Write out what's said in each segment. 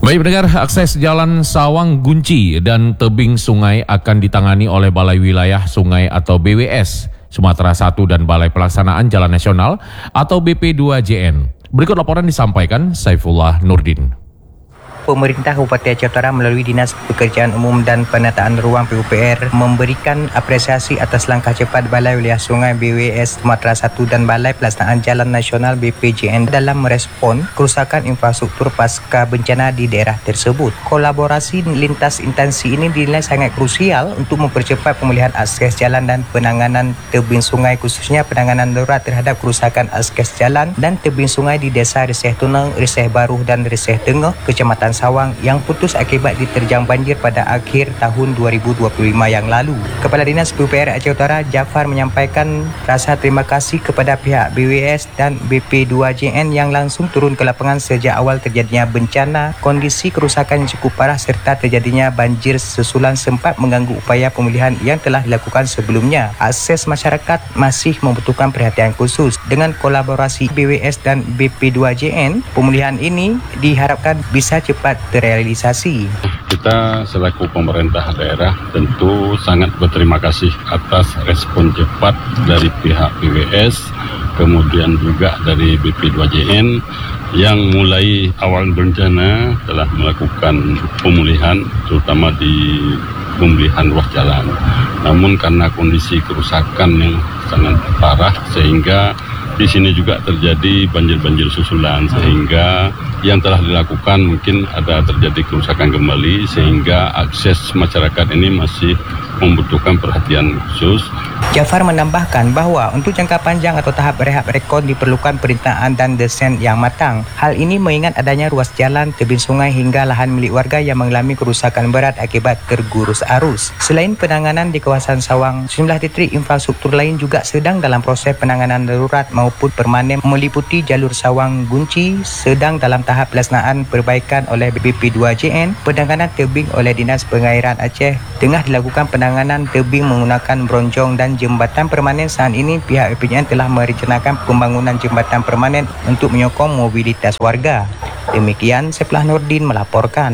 Baik pendengar, akses jalan Sawang Gunci dan tebing sungai akan ditangani oleh Balai Wilayah Sungai atau BWS Sumatera 1 dan Balai Pelaksanaan Jalan Nasional atau BP2JN. Berikut laporan disampaikan Saifullah Nurdin. Pemerintah Kabupaten Aceh Utara melalui Dinas Pekerjaan Umum dan Penataan Ruang PUPR memberikan apresiasi atas langkah cepat Balai Wilayah Sungai BWS Sumatera 1 dan Balai Pelaksanaan Jalan Nasional BPJN dalam merespon kerusakan infrastruktur pasca bencana di daerah tersebut. Kolaborasi lintas instansi ini dinilai sangat krusial untuk mempercepat pemulihan akses jalan dan penanganan tebing sungai, khususnya penanganan darurat terhadap kerusakan akses jalan dan tebing sungai di Desa Riseh Tunang, Riseh Baru dan Riseh Tengah, Kecamatan Sawang yang putus akibat diterjang banjir pada akhir tahun 2025 yang lalu. Kepala Dinas PUPR Aceh Utara Jafar menyampaikan rasa terima kasih kepada pihak BWS dan BP2JN yang langsung turun ke lapangan sejak awal terjadinya bencana. Kondisi kerusakan yang cukup parah serta terjadinya banjir susulan sempat mengganggu upaya pemulihan yang telah dilakukan sebelumnya. Akses masyarakat masih membutuhkan perhatian khusus. Dengan kolaborasi BWS dan BP2JN, pemulihan ini diharapkan bisa cepat terrealisasi. Kita selaku pemerintah daerah tentu sangat berterima kasih atas respon cepat dari pihak BWS, kemudian juga dari BP2JN yang mulai awal bencana telah melakukan pemulihan, terutama di pemulihan ruas jalan. Namun karena kondisi kerusakan yang sangat parah sehingga di sini juga terjadi banjir-banjir susulan, sehingga yang telah dilakukan mungkin ada terjadi kerusakan kembali sehingga akses masyarakat ini masih membutuhkan perhatian khusus. Jafar menambahkan bahwa untuk jangka panjang atau tahap rehab rekon diperlukan perencanaan dan desain yang matang. Hal ini mengingat adanya ruas jalan, tebing sungai hingga lahan milik warga yang mengalami kerusakan berat akibat tergerus arus. Selain penanganan di kawasan Sawang, sejumlah titik infrastruktur lain juga sedang dalam proses penanganan darurat maupun permanen meliputi jalur Sawang Gunci sedang dalam tahap pelaksanaan perbaikan oleh BP2JN. Penanganan tebing oleh Dinas Pengairan Aceh tengah dilakukan penanganan tebing menggunakan bronjong dan jembatan permanen. Saat ini pihak BPJN telah merencanakan pembangunan jembatan permanen untuk menyokong mobilitas warga. Demikian Saifullah Nurdin melaporkan.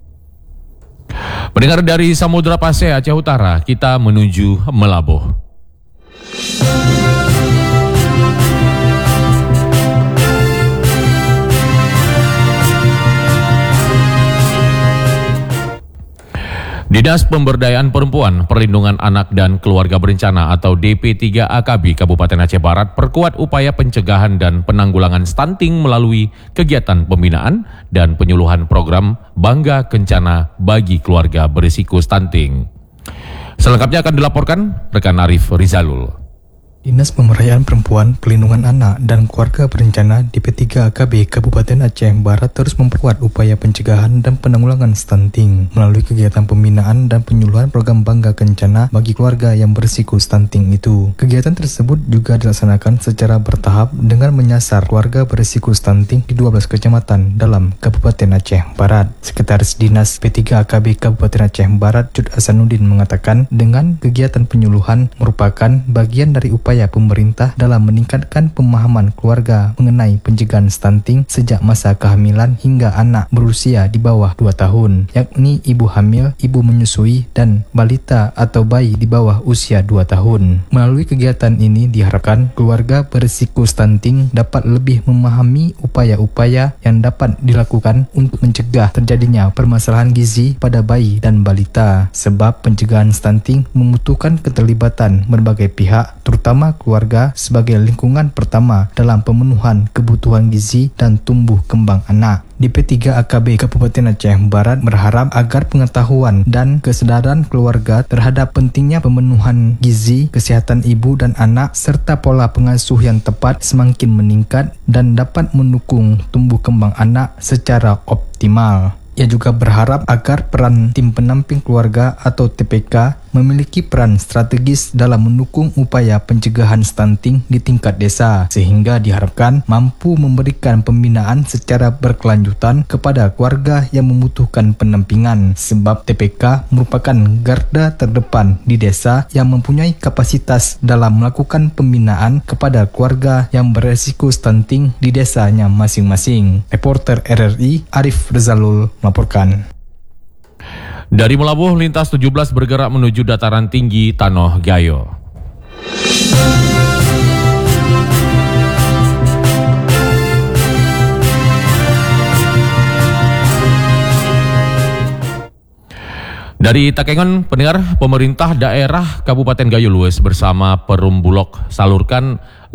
Pendengar dari Samudra Pasir Aceh Utara, kita menuju Melabuh. Dinas Pemberdayaan Perempuan, Perlindungan Anak dan Keluarga Berencana atau DP3AKB Kabupaten Aceh Barat perkuat upaya pencegahan dan penanggulangan stunting melalui kegiatan pembinaan dan penyuluhan program Bangga Kencana bagi keluarga berisiko stunting. Selengkapnya akan dilaporkan rekan Arif Rizalul. Dinas Pemberdayaan Perempuan, Perlindungan Anak dan Keluarga Berencana DP3AKB Kabupaten Aceh Barat terus memperkuat upaya pencegahan dan penanggulangan stunting melalui kegiatan pembinaan dan penyuluhan program Bangga Kencana bagi keluarga yang berisiko stunting itu. Kegiatan tersebut juga dilaksanakan secara bertahap dengan menyasar keluarga berisiko stunting di 12 kecamatan dalam Kabupaten Aceh Barat. Sekretaris Dinas P3AKB Kabupaten Aceh Barat, Jud Hasanuddin mengatakan dengan kegiatan penyuluhan merupakan bagian dari upaya pemerintah dalam meningkatkan pemahaman keluarga mengenai pencegahan stunting sejak masa kehamilan hingga anak berusia di bawah 2 tahun, yakni ibu hamil, ibu menyusui, dan balita atau bayi di bawah usia 2 tahun. Melalui kegiatan ini diharapkan keluarga berisiko stunting dapat lebih memahami upaya-upaya yang dapat dilakukan untuk mencegah terjadinya permasalahan gizi pada bayi dan balita, sebab pencegahan stunting membutuhkan keterlibatan berbagai pihak, terutama keluarga sebagai lingkungan pertama dalam pemenuhan kebutuhan gizi dan tumbuh kembang anak. DP3AKB Kabupaten Aceh Barat berharap agar pengetahuan dan kesadaran keluarga terhadap pentingnya pemenuhan gizi, kesihatan ibu dan anak serta pola pengasuh yang tepat semakin meningkat dan dapat mendukung tumbuh kembang anak secara optimal. Ia juga berharap agar peran tim pendamping keluarga atau TPK memiliki peran strategis dalam mendukung upaya pencegahan stunting di tingkat desa, sehingga diharapkan mampu memberikan pembinaan secara berkelanjutan kepada keluarga yang membutuhkan pendampingan, sebab TPK merupakan garda terdepan di desa yang mempunyai kapasitas dalam melakukan pembinaan kepada keluarga yang beresiko stunting di desanya masing-masing. Reporter RRI Arif Rezalul melaporkan. Dari Melabuh, lintas 17 bergerak menuju dataran tinggi Tanoh Gayo. Dari Takengon, pendengar, pemerintah daerah Kabupaten Gayo Lues bersama Perum Bulog salurkan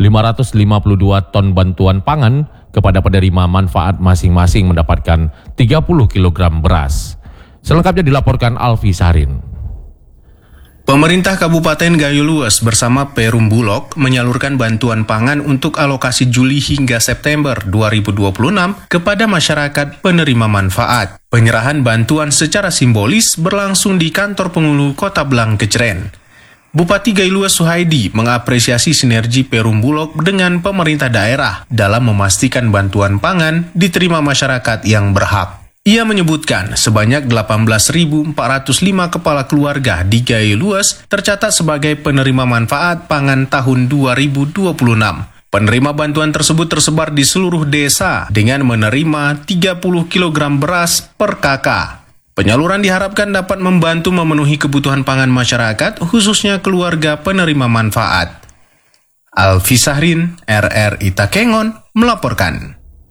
552 ton bantuan pangan kepada penerima manfaat masing-masing mendapatkan 30 kg beras. Selengkapnya dilaporkan Alfi Sarin. Pemerintah Kabupaten Gayo Lues bersama Perum Bulog menyalurkan bantuan pangan untuk alokasi Juli hingga September 2026 kepada masyarakat penerima manfaat. Penyerahan bantuan secara simbolis berlangsung di kantor penghulu Kota Blang Keceren. Bupati Gayo Lues Suhaidi mengapresiasi sinergi Perum Bulog dengan pemerintah daerah dalam memastikan bantuan pangan diterima masyarakat yang berhak. Ia menyebutkan sebanyak 18.405 kepala keluarga di Gayo Lues tercatat sebagai penerima manfaat pangan tahun 2026. Penerima bantuan tersebut tersebar di seluruh desa dengan menerima 30 kg beras per kakak. Penyaluran diharapkan dapat membantu memenuhi kebutuhan pangan masyarakat, khususnya keluarga penerima manfaat. Alfi Sahrin, RRI Takengon, melaporkan.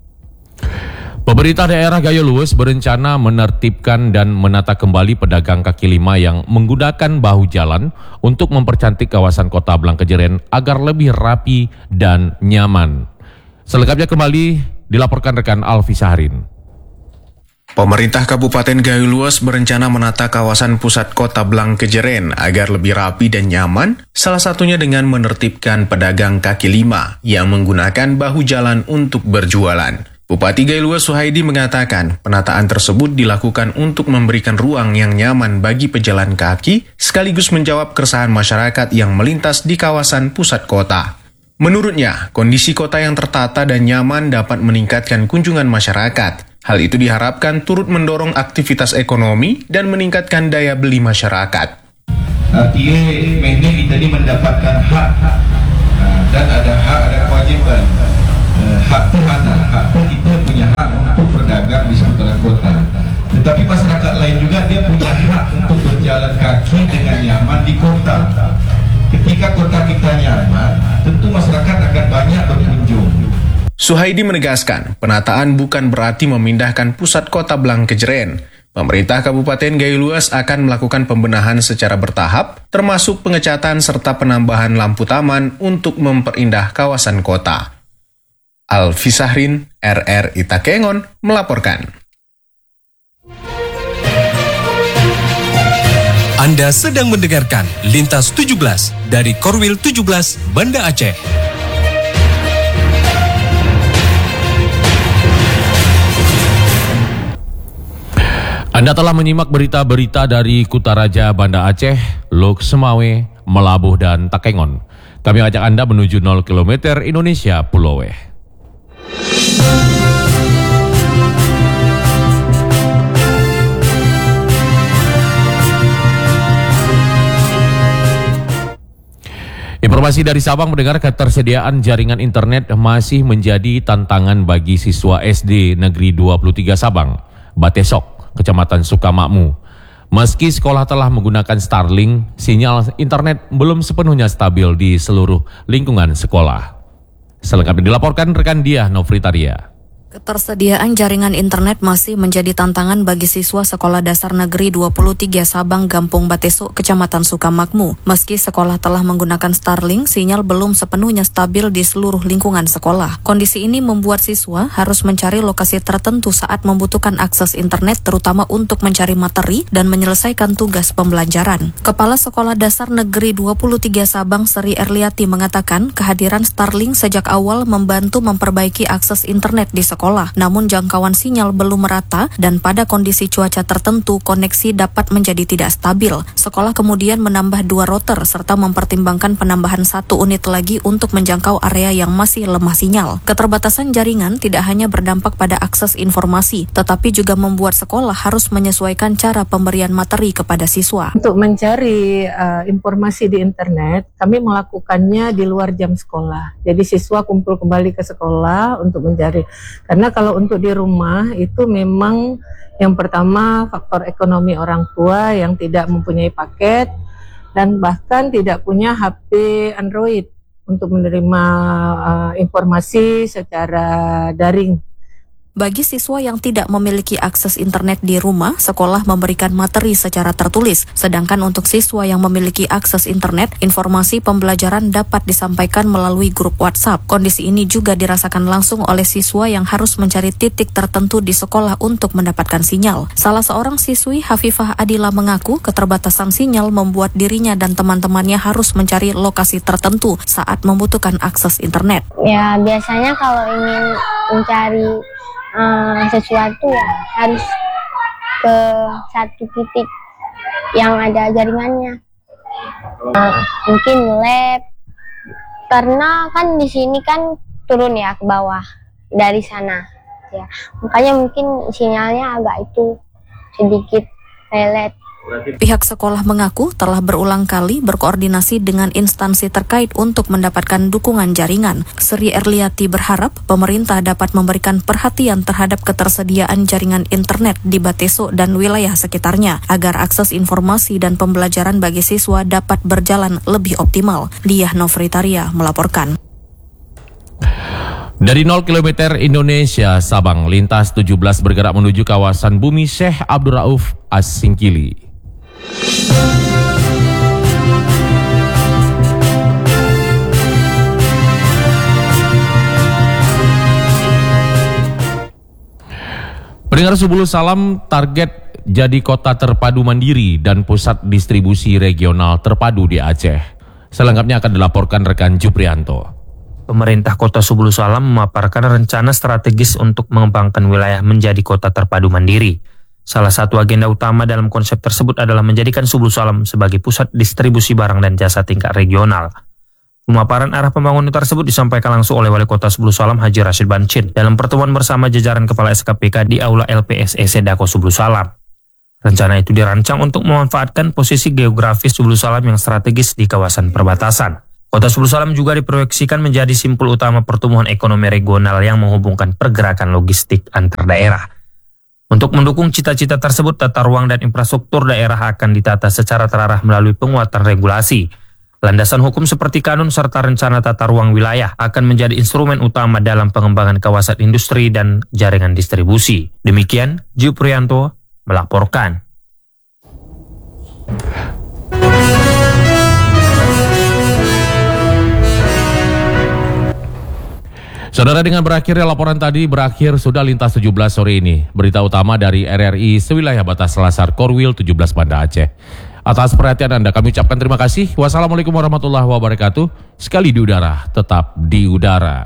Pemerintah daerah Gayo Lues berencana menertibkan dan menata kembali pedagang kaki lima yang menggunakan bahu jalan untuk mempercantik kawasan Kota Blang Kejeren agar lebih rapi dan nyaman. Selengkapnya kembali dilaporkan rekan Alfi Sahrin. Pemerintah Kabupaten Gayo Lues berencana menata kawasan pusat Kota Blang Kejeren agar lebih rapi dan nyaman, salah satunya dengan menertibkan pedagang kaki lima yang menggunakan bahu jalan untuk berjualan. Bupati Gayo Lues Suhaidi mengatakan penataan tersebut dilakukan untuk memberikan ruang yang nyaman bagi pejalan kaki sekaligus menjawab keresahan masyarakat yang melintas di kawasan pusat kota. Menurutnya, kondisi kota yang tertata dan nyaman dapat meningkatkan kunjungan masyarakat. Hal itu diharapkan turut mendorong aktivitas ekonomi dan meningkatkan daya beli masyarakat. Artinya, memang kita ini mendapatkan hak dan ada hak, ada kewajiban. Hak itu mana? Hak itu kita punya hak untuk berdagang di seputaran kota. Tetapi masyarakat lain juga dia punya hak untuk berjalan kaki dengan nyaman di kota. Ketika kota kita nyaman, tentu masyarakat akan banyak berkunjung. Suhaidi menegaskan, penataan bukan berarti memindahkan pusat Kota Blang Kejeren. Pemerintah Kabupaten Gayo Lues akan melakukan pembenahan secara bertahap, termasuk pengecatan serta penambahan lampu taman untuk memperindah kawasan kota. Alfi Sahrin, RRI Takengon, melaporkan. Anda sedang mendengarkan Lintas 17 dari Korwil 17 Banda Aceh. Anda telah menyimak berita-berita dari Kutaraja, Banda Aceh, Lok Semawe, Melabuh, dan Takengon. Kami ajak Anda menuju 0 km Indonesia Pulowe. Informasi dari Sabang mendengar ketersediaan jaringan internet masih menjadi tantangan bagi siswa SD Negeri 23 Sabang, Batesok, Kecamatan Sukamakmu. Meski sekolah telah menggunakan Starlink, sinyal internet belum sepenuhnya stabil di seluruh lingkungan sekolah. Selengkapnya dilaporkan rekan Diah Novritaria. Ketersediaan jaringan internet masih menjadi tantangan bagi siswa Sekolah Dasar Negeri 23 Sabang, Gampung Batesok, Kecamatan Sukamakmu. Meski sekolah telah menggunakan Starlink, sinyal belum sepenuhnya stabil di seluruh lingkungan sekolah. Kondisi ini membuat siswa harus mencari lokasi tertentu saat membutuhkan akses internet, terutama untuk mencari materi dan menyelesaikan tugas pembelajaran. Kepala Sekolah Dasar Negeri 23 Sabang, Sri Erliati, mengatakan kehadiran Starlink sejak awal membantu memperbaiki akses internet di sekolah sekolah. Namun jangkauan sinyal belum merata dan pada kondisi cuaca tertentu koneksi dapat menjadi tidak stabil. Sekolah kemudian menambah 2 router serta mempertimbangkan penambahan 1 unit lagi untuk menjangkau area yang masih lemah sinyal. Keterbatasan jaringan tidak hanya berdampak pada akses informasi, tetapi juga membuat sekolah harus menyesuaikan cara pemberian materi kepada siswa. Untuk mencari informasi di internet, kami melakukannya di luar jam sekolah. Jadi siswa kumpul kembali ke sekolah untuk mencari. Karena kalau untuk di rumah itu memang yang pertama faktor ekonomi orang tua yang tidak mempunyai paket dan bahkan tidak punya HP Android untuk menerima informasi secara daring. Bagi siswa yang tidak memiliki akses internet di rumah, sekolah memberikan materi secara tertulis. Sedangkan untuk siswa yang memiliki akses internet, informasi pembelajaran dapat disampaikan melalui grup WhatsApp. Kondisi ini juga dirasakan langsung oleh siswa yang harus mencari titik tertentu di sekolah untuk mendapatkan sinyal. Salah seorang siswi, Hafifah Adila, mengaku keterbatasan sinyal membuat dirinya dan teman-temannya harus mencari lokasi tertentu saat membutuhkan akses internet. Ya, biasanya kalau ingin mencari sesuatu ya harus ke satu titik yang ada jaringannya, mungkin lab, karena kan di sini kan turun ya ke bawah dari sana ya, makanya mungkin sinyalnya agak itu sedikit lelet. Pihak sekolah mengaku telah berulang kali berkoordinasi dengan instansi terkait untuk mendapatkan dukungan jaringan. Sri Erliati berharap pemerintah dapat memberikan perhatian terhadap ketersediaan jaringan internet di Bateso dan wilayah sekitarnya agar akses informasi dan pembelajaran bagi siswa dapat berjalan lebih optimal. Diah Novritaria melaporkan. Dari 0 km Indonesia, Sabang, lintas 17 bergerak menuju kawasan Bumi Syekh Abdul Rauf As-Singkili. Pendengar Subulu Salam, target jadi kota terpadu mandiri dan pusat distribusi regional terpadu di Aceh. Selengkapnya akan dilaporkan rekan Juprianto. Pemerintah Kota Subulu Salam memaparkan rencana strategis untuk mengembangkan wilayah menjadi kota terpadu mandiri. Salah satu agenda utama dalam konsep tersebut adalah menjadikan Subulu Salam sebagai pusat distribusi barang dan jasa tingkat regional. Pemaparan arah pembangunan tersebut disampaikan langsung oleh Wali Kota Subulu Salam Haji Rashid Bancin dalam pertemuan bersama jajaran Kepala SKPK di Aula LPSEC Dako Subulu Salam. Rencana itu dirancang untuk memanfaatkan posisi geografis Subulu Salam yang strategis di kawasan perbatasan. Kota Subulu Salam juga diproyeksikan menjadi simpul utama pertumbuhan ekonomi regional yang menghubungkan pergerakan logistik antar daerah. Untuk mendukung cita-cita tersebut, tata ruang dan infrastruktur daerah akan ditata secara terarah melalui penguatan regulasi. Landasan hukum seperti kanun serta rencana tata ruang wilayah akan menjadi instrumen utama dalam pengembangan kawasan industri dan jaringan distribusi. Demikian, Juprianto melaporkan. Saudara, dengan berakhirnya laporan tadi, berakhir sudah lintas 17 sore ini. Berita utama dari RRI sewilayah batas Selasar Korwil 17 Banda Aceh. Atas perhatian Anda kami ucapkan terima kasih. Wassalamualaikum warahmatullahi wabarakatuh. Sekali di udara, tetap di udara.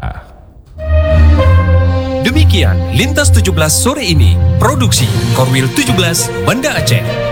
Demikian Lintas 17 sore ini. Produksi Korwil 17 Banda Aceh.